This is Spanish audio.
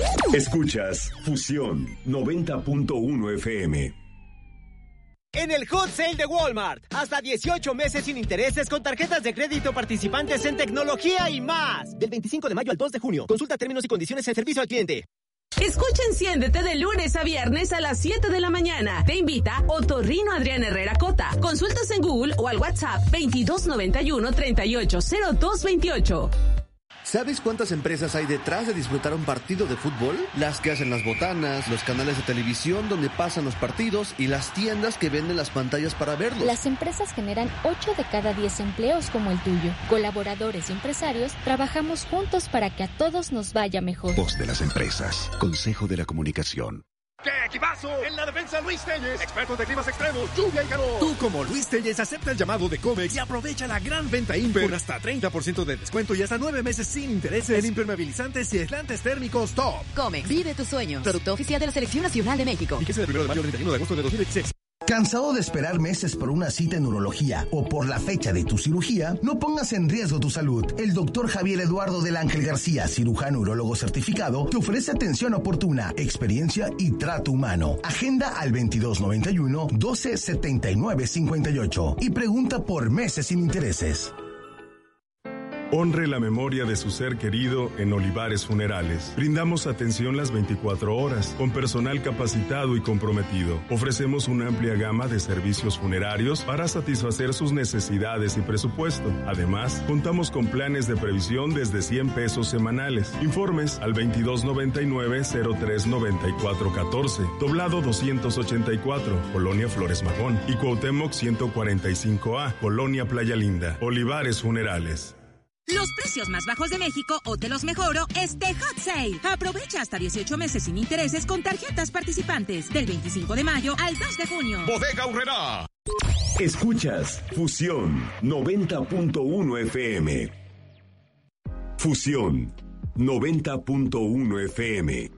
Escuchas Fusión 90.1 FM. En el Hot Sale de Walmart, hasta 18 meses sin intereses con tarjetas de crédito participantes en tecnología y más. Del 25 de mayo al 2 de junio. Consulta términos y condiciones en servicio al cliente. Escucha Enciéndete de lunes a viernes a las 7 de la mañana. Te invita Otorrino Adrián Herrera Cota. Consultas en Google o al WhatsApp 2291-380228. ¿Sabes cuántas empresas hay detrás de disfrutar un partido de fútbol? Las que hacen las botanas, los canales de televisión donde pasan los partidos y las tiendas que venden las pantallas para verlos. Las empresas generan 8 de cada 10 empleos como el tuyo. Colaboradores y empresarios trabajamos juntos para que a todos nos vaya mejor. Voz de las empresas. Consejo de la Comunicación. ¡Qué equipazo! En la defensa, Luis Telles, expertos de climas extremos, lluvia y calor. Tú, como Luis Telles, acepta el llamado de Comex y aprovecha la gran venta Imper con hasta 30% de descuento y hasta 9 meses sin intereses en impermeabilizantes y aislantes térmicos top. Comex, vive tus sueños. Producto oficial de la Selección Nacional de México. Fíjese del 1 de mayo al 31 de agosto de 2016. ¿Cansado de esperar meses por una cita en urología o por la fecha de tu cirugía? No pongas en riesgo tu salud. El doctor Javier Eduardo del Ángel García, cirujano urólogo certificado, te ofrece atención oportuna, experiencia y trato humano. Agenda al 2291-127958 y pregunta por meses sin intereses. Honre la memoria de su ser querido en Olivares Funerales. Brindamos atención las 24 horas, con personal capacitado y comprometido. Ofrecemos una amplia gama de servicios funerarios para satisfacer sus necesidades y presupuesto. Además, contamos con planes de previsión desde 100 pesos semanales. Informes al 2299-039414, doblado 284, Colonia Flores Magón, y Cuauhtémoc 145A, Colonia Playa Linda. Olivares Funerales. Los precios más bajos de México o te los mejoro este Hot Sale. Aprovecha hasta 18 meses sin intereses con tarjetas participantes del 25 de mayo al 2 de junio. Bodega Aurrerá. Escuchas Fusión 90.1 FM. Fusión 90.1 FM.